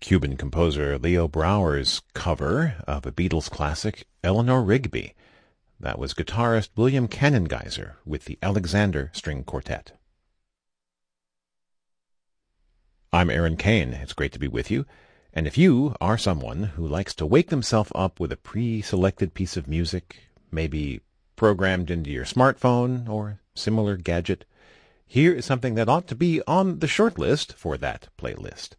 Cuban composer Leo Brouwer's cover of a Beatles classic, Eleanor Rigby. That was guitarist William Kanengeiser with the Alexander String Quartet. I'm Aaron Kane. It's great to be with you. And if you are someone who likes to wake themselves up with a pre-selected piece of music, maybe programmed into your smartphone or similar gadget, here is something that ought to be on the short list for that playlist.